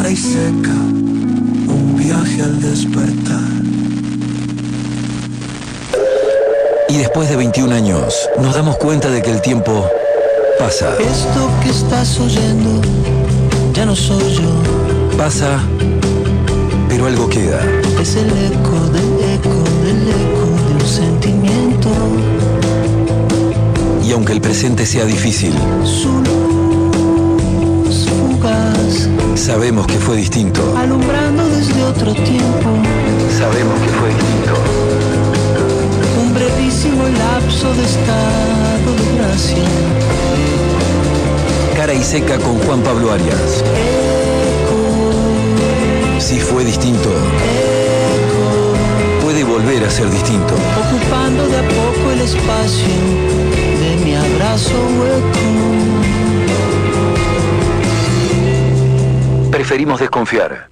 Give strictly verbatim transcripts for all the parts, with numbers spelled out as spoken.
cara y seca, un viaje al despertar. Y después de veintiún años, nos damos cuenta de que el tiempo pasa. Esto que estás oyendo ya no soy yo. Pasa, pero algo queda. Es el eco del eco del eco de un sentimiento. Y aunque el presente sea difícil, Su luz fugaz, sabemos que fue distinto. alumbrando desde otro tiempo. Sabemos que fue distinto. Un brevísimo lapso de estado de gracia. Cara y seca con Juan Pablo Arias. Si fue distinto, puede volver a ser distinto. Ocupando de a poco el espacio de mi abrazo hueco. Preferimos desconfiar.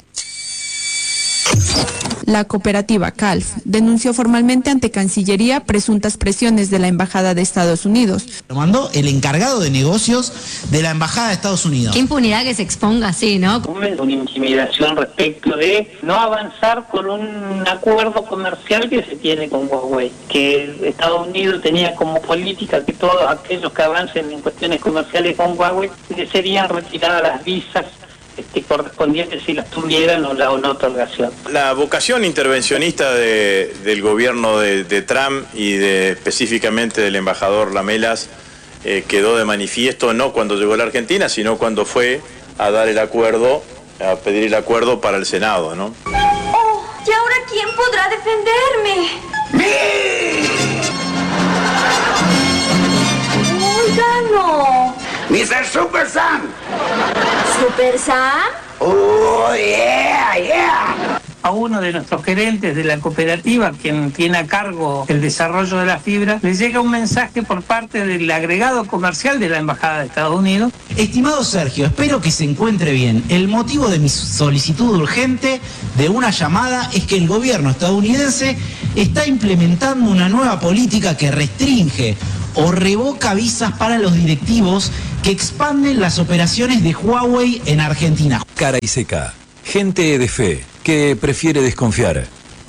La cooperativa Calf denunció formalmente ante Cancillería presuntas presiones de la Embajada de Estados Unidos. Lo mandó el encargado de negocios de la Embajada de Estados Unidos. Qué impunidad que se exponga así, ¿no? Una intimidación respecto de no avanzar con un acuerdo comercial que se tiene con Huawei, que Estados Unidos tenía como política que todos aquellos que avancen en cuestiones comerciales con Huawei les serían retiradas las visas Este, correspondientes si las tuvieran o la o no otorgación. La vocación intervencionista de, del gobierno de, de Trump y de, específicamente del embajador Lamelas eh, quedó de manifiesto no cuando llegó a la Argentina, sino cuando fue a dar el acuerdo, a pedir el acuerdo para el Senado, ¿no? Oh, ¿y ahora quién podrá defenderme? Oiga, no. mister Super Sam. ¿Super Sam? Oh, yeah, yeah. A uno de nuestros gerentes de la cooperativa, quien tiene a cargo el desarrollo de la fibra, le llega un mensaje por parte del agregado comercial de la Embajada de Estados Unidos. Estimado Sergio, espero que se encuentre bien. El motivo de mi solicitud urgente de una llamada es que el gobierno estadounidense está implementando una nueva política que restringe o revoca visas para los directivos que expanden las operaciones de Huawei en Argentina. Cara y seca. Gente de fe que prefiere desconfiar.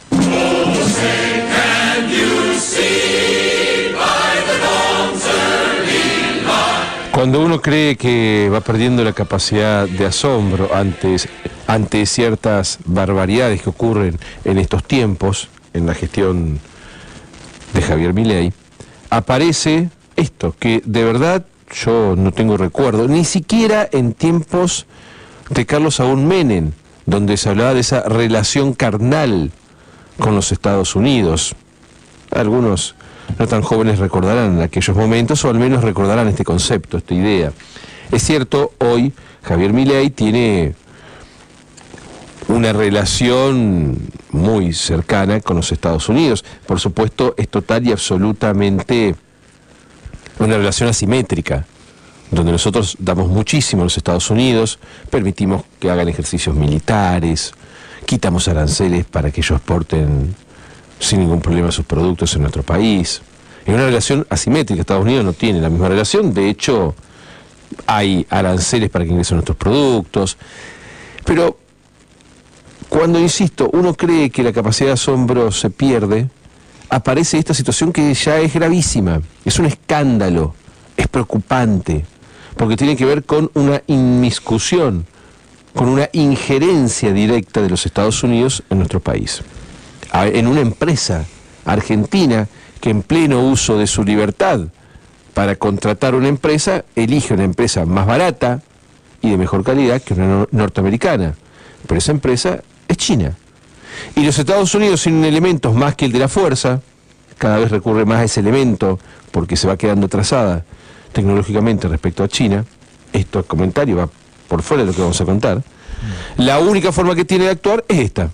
Cuando uno cree que va perdiendo la capacidad de asombro ante, ante ciertas barbaridades que ocurren en estos tiempos, en la gestión de Javier Milei, aparece esto, que de verdad yo no tengo recuerdo, ni siquiera en tiempos de Carlos Saúl Menem, donde se hablaba de esa relación carnal con los Estados Unidos. Algunos no tan jóvenes recordarán aquellos momentos, o al menos recordarán este concepto, esta idea. Es cierto, hoy Javier Milei tiene una relación muy cercana con los Estados Unidos. Por supuesto, es total y absolutamente una relación asimétrica, donde nosotros damos muchísimo a los Estados Unidos, permitimos que hagan ejercicios militares, quitamos aranceles para que ellos exporten sin ningún problema sus productos en nuestro país. Es una relación asimétrica. Estados Unidos no tiene la misma relación, de hecho hay aranceles para que ingresen nuestros productos, pero cuando, insisto, uno cree que la capacidad de asombro se pierde, aparece esta situación que ya es gravísima, es un escándalo, es preocupante, porque tiene que ver con una inmiscusión, con una injerencia directa de los Estados Unidos en nuestro país, en una empresa argentina que en pleno uso de su libertad para contratar una empresa, elige una empresa más barata y de mejor calidad que una norteamericana, pero esa empresa es China. Y los Estados Unidos, sin elementos más que el de la fuerza, cada vez recurre más a ese elemento porque se va quedando atrasada tecnológicamente respecto a China. Esto, comentario, va por fuera de lo que vamos a contar. La única forma que tiene de actuar es esta: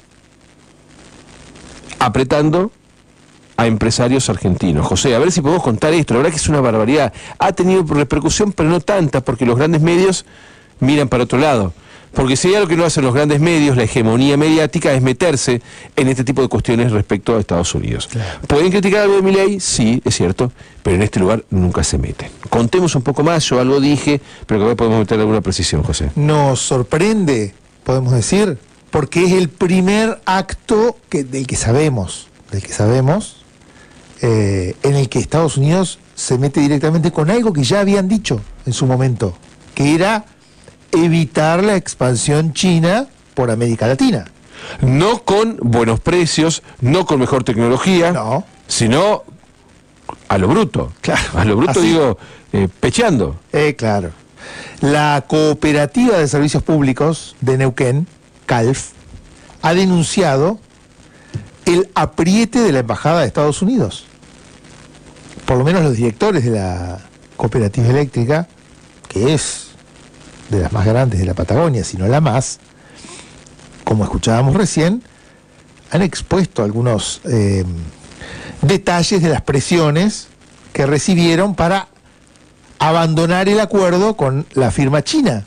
apretando a empresarios argentinos. José, a ver si podemos contar esto. La verdad que es una barbaridad. Ha tenido repercusión, pero no tanta, porque los grandes medios miran para otro lado. Porque si hay algo que no hacen los grandes medios, la hegemonía mediática, es meterse en este tipo de cuestiones respecto a Estados Unidos. Claro. ¿Pueden criticar algo de Milei? Sí, es cierto, pero en este lugar nunca se meten. Contemos un poco más, yo algo dije, pero que podemos meter alguna precisión, José. Nos sorprende podemos decir, porque es el primer acto que, del que sabemos, del que sabemos, eh, en el que Estados Unidos se mete directamente con algo que ya habían dicho en su momento, que era evitar la expansión china por América Latina. No con buenos precios, no con mejor tecnología, no. sino a lo bruto. Claro. A lo bruto, Así. digo, eh, pecheando. Eh, claro. La Cooperativa de Servicios Públicos de Neuquén, CALF, ha denunciado el apriete de la Embajada de Estados Unidos. Por lo menos los directores de la cooperativa eléctrica, que es de las más grandes de la Patagonia, si no la más, como escuchábamos recién, han expuesto algunos eh, detalles de las presiones que recibieron para abandonar el acuerdo con la firma china.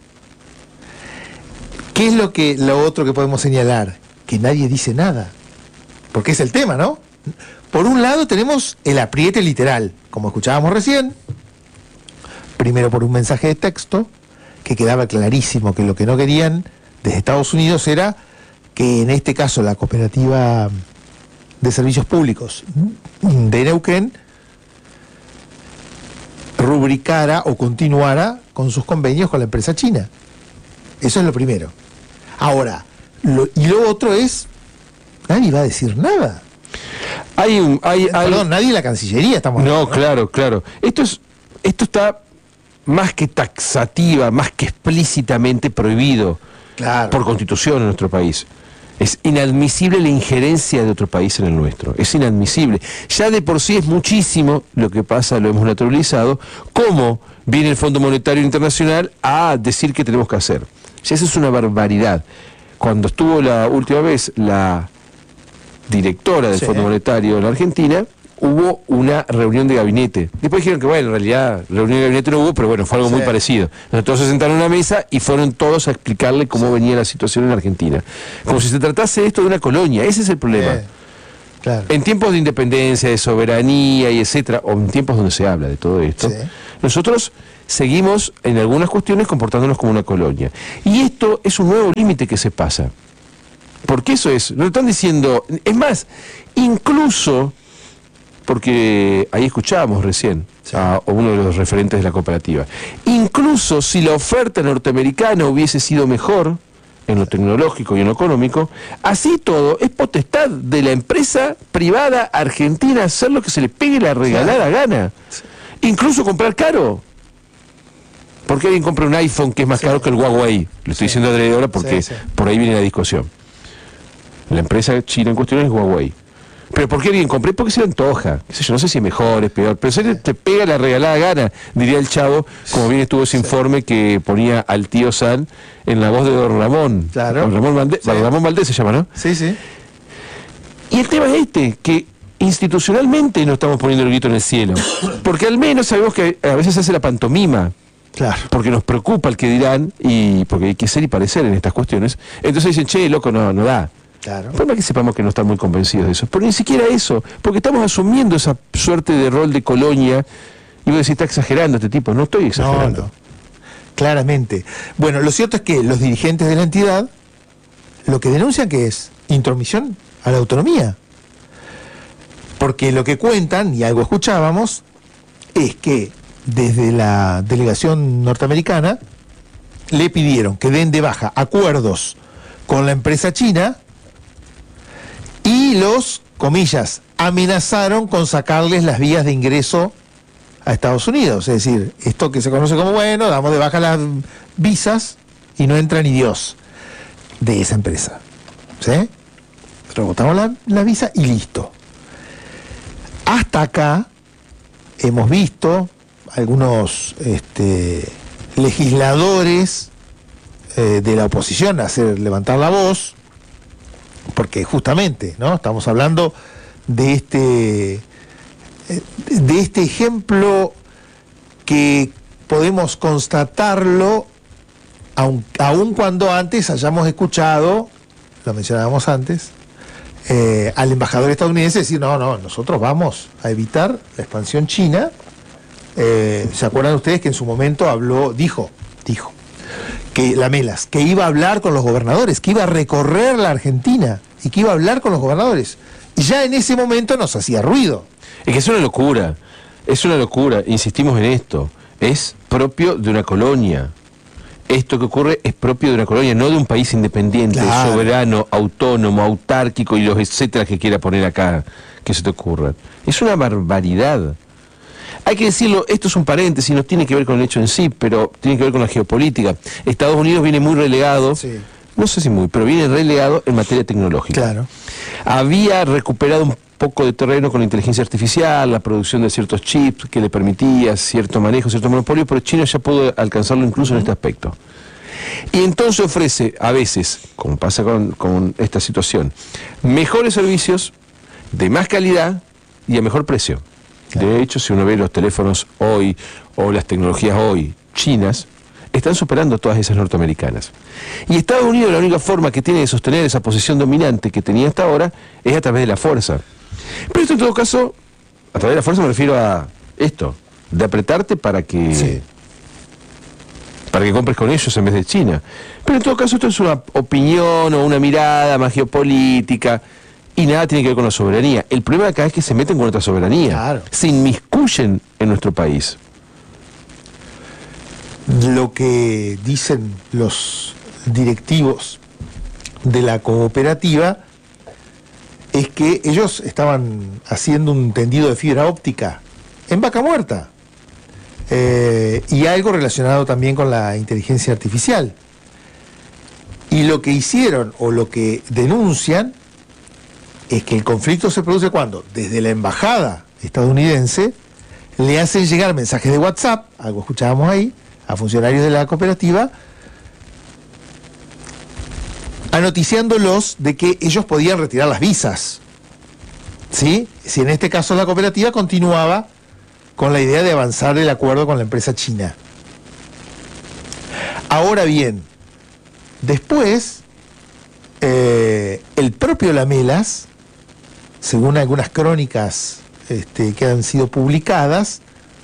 ¿Qué es lo que lo otro que podemos señalar? Que nadie dice nada. Porque es el tema, ¿no? Por un lado tenemos el apriete literal, como escuchábamos recién. Primero por un mensaje de texto, que quedaba clarísimo que lo que no querían desde Estados Unidos era que en este caso la Cooperativa de Servicios Públicos de Neuquén rubricara o continuara con sus convenios con la empresa china. Eso es lo primero. Ahora, lo, y lo otro es, nadie va a decir nada. Hay un, hay, hay... Perdón, nadie en la Cancillería estamos No, hablando, ¿no? claro, claro. Esto es, esto está más que taxativa, más que explícitamente prohibido Claro. por constitución en nuestro país. Es inadmisible la injerencia de otro país en el nuestro. Es inadmisible. Ya de por sí es muchísimo lo que pasa, lo hemos naturalizado, cómo viene el Fondo Monetario Internacional a decir qué tenemos que hacer. Ya eso es una barbaridad. Cuando estuvo la última vez la directora del Sí. Fondo Monetario en la Argentina, hubo una reunión de gabinete. Después dijeron que, bueno, en realidad reunión de gabinete no hubo, pero bueno, fue algo Sí. muy parecido. Entonces todos se sentaron en una mesa y fueron todos a explicarle cómo venía la situación en Argentina. Como si se tratase esto de una colonia. Ese es el problema. Eh, claro. En tiempos de independencia, de soberanía y etcétera, o en tiempos donde se habla de todo esto, Sí. nosotros seguimos en algunas cuestiones comportándonos como una colonia. Y esto es un nuevo límite que se pasa. Porque eso es, nos están diciendo, es más, incluso, porque ahí escuchábamos recién Sí. a uno de los referentes de la cooperativa, incluso si la oferta norteamericana hubiese sido mejor en lo tecnológico y en lo económico, así todo es potestad de la empresa privada argentina hacer lo que se le pegue la regalada gana, incluso comprar caro. Porque alguien compra un iPhone que es más Sí. caro que el Huawei. Lo estoy Sí. diciendo adrede ahora porque Sí, sí. por ahí viene la discusión. La empresa china en cuestión es Huawei. ¿Pero por qué alguien compré? Porque se le antoja. Qué sé yo, no sé si es mejor, es peor. Pero se le te pega la regalada gana, diría el chavo, como bien estuvo ese informe que ponía al tío San en la voz de Don Ramón. Claro. Don Ramón, Valdés, Sí. Don Ramón Valdés se llama, ¿no? Sí, sí. Y el tema es este, que institucionalmente no estamos poniendo el grito en el cielo. Porque al menos sabemos que a veces se hace la pantomima. Claro. Porque nos preocupa el que dirán, y porque hay que ser y parecer en estas cuestiones. Entonces dicen, che, loco, no, no da. Claro. El problema es que sepamos que no están muy convencidos de eso. Pero ni siquiera eso, porque estamos asumiendo esa suerte de rol de colonia. Y vos decís, está exagerando este tipo. No estoy exagerando. No, no. Claramente. Bueno, lo cierto es que los dirigentes de la entidad lo que denuncian que es intromisión a la autonomía. Porque lo que cuentan, y algo escuchábamos, es que desde la delegación norteamericana le pidieron que den de baja acuerdos con la empresa china y los, comillas, amenazaron con sacarles las vías de ingreso a Estados Unidos. Es decir, esto que se conoce como, bueno, damos de baja las visas y no entra ni Dios de esa empresa. ¿Sí? Rebotamos la, la visa y listo. Hasta acá hemos visto algunos este, legisladores eh, de la oposición hacer levantar la voz, porque justamente, ¿no? Estamos hablando de este de este ejemplo que podemos constatarlo aun, aun cuando antes hayamos escuchado, lo mencionábamos antes, eh, al embajador estadounidense decir, no, no, nosotros vamos a evitar la expansión china. Eh, ¿se acuerdan ustedes que en su momento habló, dijo, dijo que Lamelas, que iba a hablar con los gobernadores, que iba a recorrer la Argentina y que iba a hablar con los gobernadores. Y ya en ese momento nos hacía ruido. Es que es una locura, es una locura, insistimos en esto, es propio de una colonia. Esto que ocurre es propio de una colonia, no de un país independiente, Claro. soberano, autónomo, autárquico y los etcétera que quiera poner acá, que se te ocurra. Es una barbaridad. Hay que decirlo, esto es un paréntesis, no tiene que ver con el hecho en sí, pero tiene que ver con la geopolítica. Estados Unidos viene muy relegado, Sí. no sé si muy, pero viene relegado en materia tecnológica. Claro. Había recuperado un poco de terreno con la inteligencia artificial, la producción de ciertos chips que le permitía cierto manejo, cierto monopolio, pero China ya pudo alcanzarlo incluso en este aspecto. Y entonces ofrece, a veces, como pasa con, con esta situación, mejores servicios, de más calidad y a mejor precio. De hecho, si uno ve los teléfonos hoy o las tecnologías hoy chinas, están superando todas esas norteamericanas. Y Estados Unidos, la única forma que tiene de sostener esa posición dominante que tenía hasta ahora es a través de la fuerza. Pero esto en todo caso, a través de la fuerza me refiero a esto, de apretarte para que Sí. para que compres con ellos en vez de China. Pero en todo caso esto es una opinión o una mirada más geopolítica y nada tiene que ver con la soberanía. El problema acá es que se meten con nuestra soberanía, Claro. se inmiscuyen en nuestro país. Lo que dicen los directivos de la cooperativa es que ellos estaban haciendo un tendido de fibra óptica en Vaca Muerta, eh, y algo relacionado también con la inteligencia artificial. Y lo que hicieron o lo que denuncian es que el conflicto se produce cuando desde la embajada estadounidense le hacen llegar mensajes de WhatsApp, algo escuchábamos ahí, a funcionarios de la cooperativa, anoticiándolos de que ellos podían retirar las visas. ¿Sí? Si en este caso la cooperativa continuaba con la idea de avanzar el acuerdo con la empresa china. Ahora bien, después, eh, el propio Lamelas, según algunas crónicas este, que han sido publicadas,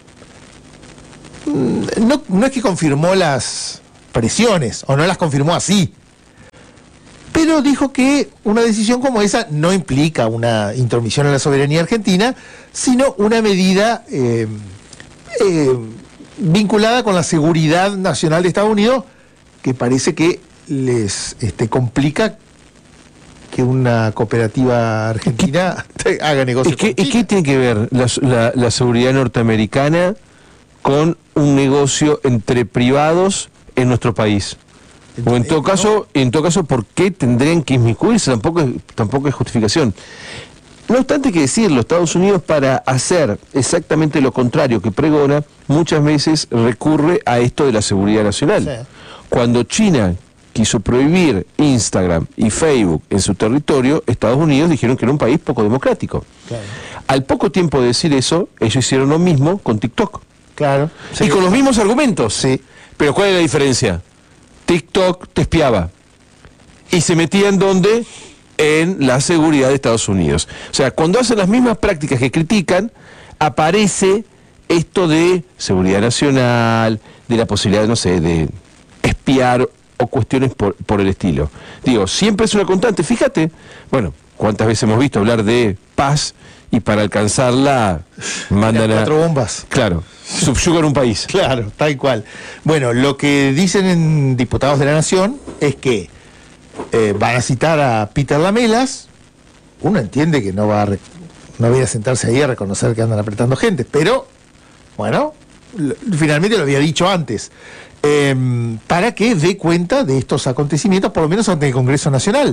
no, no es que confirmó las presiones, o no las confirmó así, pero dijo que una decisión como esa no implica una intromisión en la soberanía argentina, sino una medida eh, eh, vinculada con la seguridad nacional de Estados Unidos, que parece que les este, complica que una cooperativa argentina haga negocios ¿Y qué, con ¿Y qué tiene que ver la, la, la seguridad norteamericana con un negocio entre privados en nuestro país? O en todo caso, en todo caso, ¿por qué tendrían que inmiscuirse? Tampoco es, tampoco es justificación. No obstante hay que decirlo, Estados Unidos, para hacer exactamente lo contrario que pregona, muchas veces recurre a esto de la seguridad nacional. Sí. Cuando China quiso prohibir Instagram y Facebook en su territorio, Estados Unidos dijeron que era un país poco democrático. Claro. Al poco tiempo de decir eso, ellos hicieron lo mismo con TikTok. Claro. Y con los mismos argumentos. Sí. Pero ¿cuál es la diferencia? TikTok te espiaba. Y se metía en dónde? En la seguridad de Estados Unidos. O sea, cuando hacen las mismas prácticas que critican, aparece esto de seguridad nacional, de la posibilidad, no sé, de espiar o cuestiones por, por el estilo. Digo, siempre es una constante. Fíjate, bueno, cuántas veces hemos visto hablar de paz y para alcanzarla mandan a... Cuatro bombas. Claro, subyugan un país. Claro, tal cual. Bueno, lo que dicen en Diputados de la Nación es que eh, van a citar a Peter Lamelas. Uno entiende que no va a, re- no va a sentarse ahí a reconocer que andan apretando gente, pero, bueno, lo- finalmente lo había dicho antes, eh, para que dé cuenta de estos acontecimientos, por lo menos ante el Congreso Nacional.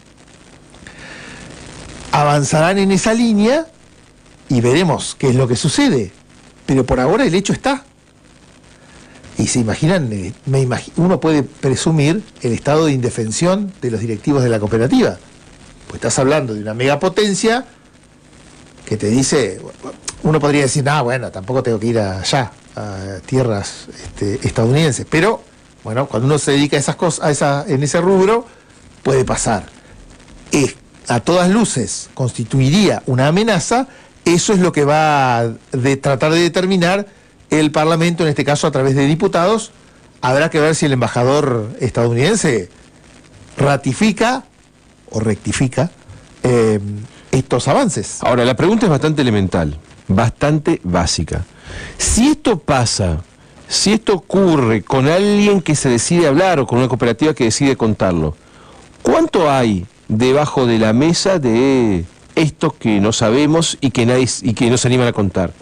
Avanzarán en esa línea y veremos qué es lo que sucede. Pero por ahora el hecho está. Y se imaginan, eh, me imag- uno puede presumir el estado de indefensión de los directivos de la cooperativa. Pues estás hablando de una megapotencia que te dice, uno podría decir, ah, bueno, tampoco tengo que ir allá, a tierras este, estadounidenses. Pero, bueno, cuando uno se dedica a esas cosas, a esa, en ese rubro, puede pasar. Es, a todas luces constituiría una amenaza. Eso es lo que va a de tratar de determinar el Parlamento, en este caso a través de diputados, habrá que ver si el embajador estadounidense ratifica o rectifica eh, estos avances. Ahora, la pregunta es bastante elemental, bastante básica. Si esto pasa, si esto ocurre con alguien que se decide hablar o con una cooperativa que decide contarlo, ¿cuánto hay debajo de la mesa de esto que no sabemos y que nadie y que no se animan a contar?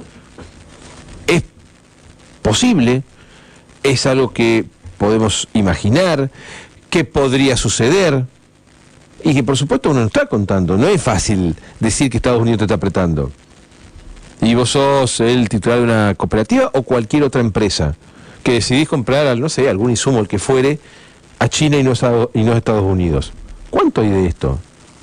Es posible, es algo que podemos imaginar, que podría suceder y que por supuesto uno no está contando. No es fácil decir que Estados Unidos te está apretando y vos sos el titular de una cooperativa o cualquier otra empresa que decidís comprar, no sé, algún insumo, el que fuere, a China y no a Estados Unidos. ¿Cuánto hay de esto?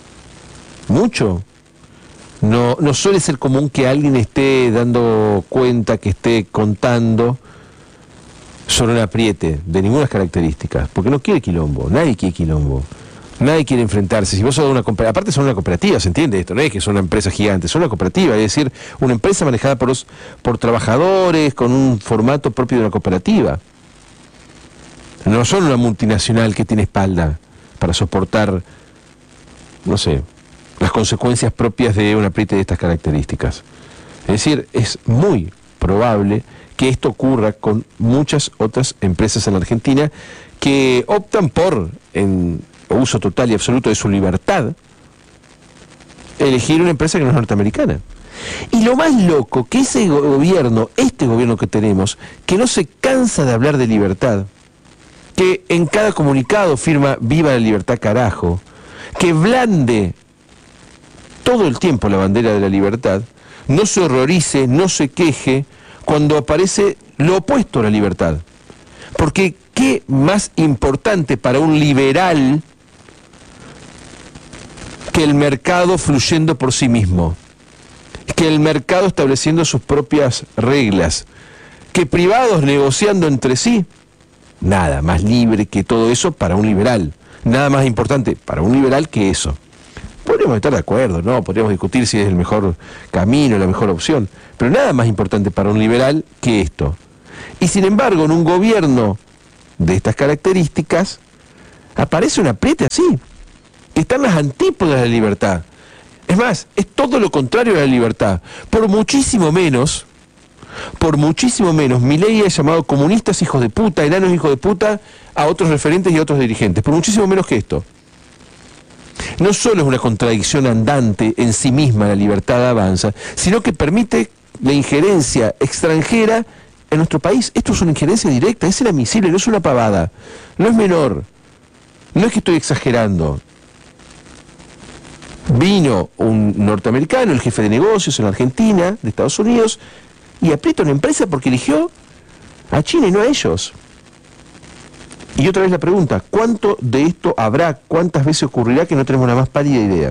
¿Mucho? No, no suele ser común que alguien esté dando cuenta, que esté contando sobre un apriete de ninguna características, porque no quiere quilombo, nadie quiere quilombo, nadie quiere enfrentarse. Si vos sos una cooperativa, aparte son una cooperativa, ¿se entiende esto? No es que son una empresa gigante, son una cooperativa, es decir, una empresa manejada por, los, por trabajadores, con un formato propio de una cooperativa. No son una multinacional que tiene espalda para soportar, no sé, las consecuencias propias de un apriete de estas características. Es decir, es muy probable que esto ocurra con muchas otras empresas en la Argentina que optan por, en uso total y absoluto de su libertad, elegir una empresa que no es norteamericana. Y lo más loco, que ese gobierno, este gobierno que tenemos, que no se cansa de hablar de libertad, que en cada comunicado firma "Viva la libertad, carajo", que blande todo el tiempo la bandera de la libertad, no se horrorice, no se queje cuando aparece lo opuesto a la libertad. Porque ¿qué más importante para un liberal que el mercado fluyendo por sí mismo? Que el mercado estableciendo sus propias reglas, que privados negociando entre sí. Nada más libre que todo eso para un liberal. Nada más importante para un liberal que eso. Podríamos estar de acuerdo, ¿no? Podríamos discutir si es el mejor camino, la mejor opción, pero nada más importante para un liberal que esto. Y sin embargo, en un gobierno de estas características, aparece un apriete así, que están las antípodas de la libertad. Es más, es todo lo contrario a la libertad. Por muchísimo menos, por muchísimo menos, Milei ha llamado comunistas hijos de puta, enanos hijos de puta, a otros referentes y a otros dirigentes. Por muchísimo menos que esto. No solo es una contradicción andante en sí misma la libertad avanza, sino que permite la injerencia extranjera en nuestro país. Esto es una injerencia directa, es inadmisible, no es una pavada, no es menor, no es que estoy exagerando. Vino un norteamericano, el jefe de negocios en Argentina, de Estados Unidos, y aprieta una empresa porque eligió a China y no a ellos. Y otra vez la pregunta, ¿cuánto de esto habrá? ¿Cuántas veces ocurrirá que no tenemos la más pálida idea?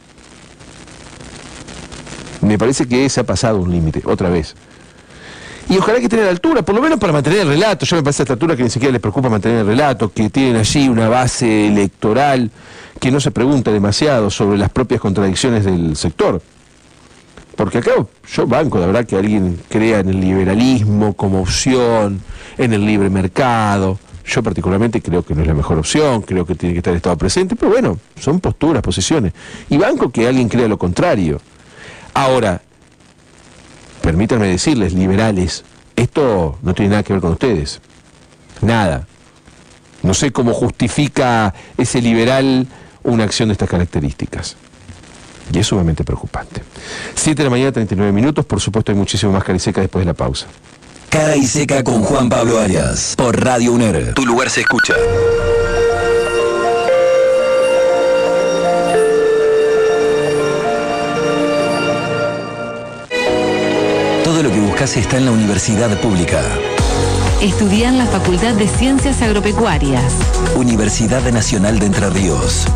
Me parece que se ha pasado un límite, otra vez. Y ojalá que tengan altura, por lo menos para mantener el relato. Ya me parece a esta altura que ni siquiera les preocupa mantener el relato, que tienen allí una base electoral que no se pregunta demasiado sobre las propias contradicciones del sector. Porque acá yo banco, la verdad, que alguien crea en el liberalismo como opción, en el libre mercado. Yo particularmente creo que no es la mejor opción, creo que tiene que estar el Estado presente, pero bueno, son posturas, posiciones. Y banco que alguien crea lo contrario. Ahora, permítanme decirles, liberales, esto no tiene nada que ver con ustedes. Nada. No sé cómo justifica ese liberal una acción de estas características. Y es sumamente preocupante. siete de la mañana, treinta y nueve minutos, por supuesto hay muchísimo más Cara y Seca después de la pausa. Cara y Seca con Juan Pablo Arias, por Radio UNER. Tu lugar se escucha. Todo lo que buscas está en la universidad pública. Estudia en la Facultad de Ciencias Agropecuarias. Universidad Nacional de Entre Ríos.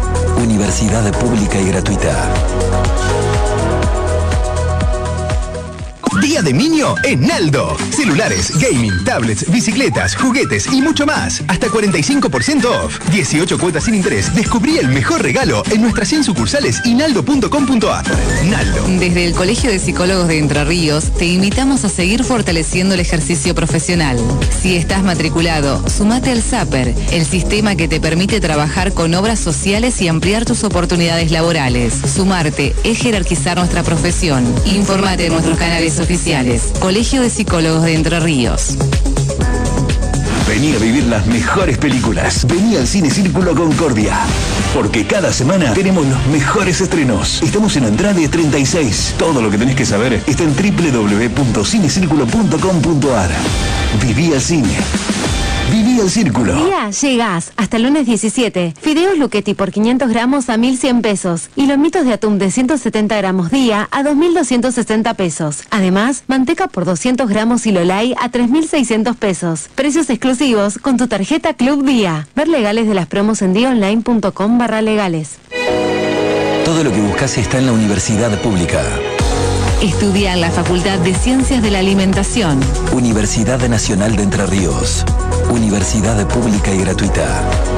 Universidad pública y gratuita. Día de Niño en Aldo. Celulares, gaming, tablets, bicicletas, juguetes y mucho más. Hasta cuarenta y cinco por ciento off. dieciocho cuotas sin interés. Descubrí el mejor regalo en nuestras cien sucursales y naldo punto com punto ar. Naldo. Desde el Colegio de Psicólogos de Entre Ríos te invitamos a seguir fortaleciendo el ejercicio profesional. Si estás matriculado, sumate al SAPER, el sistema que te permite trabajar con obras sociales y ampliar tus oportunidades laborales. Sumarte es jerarquizar nuestra profesión. Informate en nuestros canales oficiales. Colegio de Psicólogos de Entre Ríos. Vení a vivir las mejores películas. Vení al Cine Círculo Concordia. Porque cada semana tenemos los mejores estrenos. Estamos en Andrade treinta y seis. Todo lo que tenés que saber está en doble u doble u doble u punto cinecírculo punto com punto ar. Viví al cine. Viví al Círculo. Día, llegás hasta el lunes diecisiete. Fideos Luchetti por quinientos gramos a mil cien pesos. Y lomitos de atún de ciento setenta gramos día a dos mil doscientos sesenta pesos. Además, manteca por doscientos gramos y Lolay a tres mil seiscientos pesos. Precios exclusivos con tu tarjeta Club Día. Ver legales de las promos en día online punto com barra legales. Todo lo que buscas está en la universidad pública. Estudia en la Facultad de Ciencias de la Alimentación. Universidad Nacional de Entre Ríos. Universidad pública y gratuita.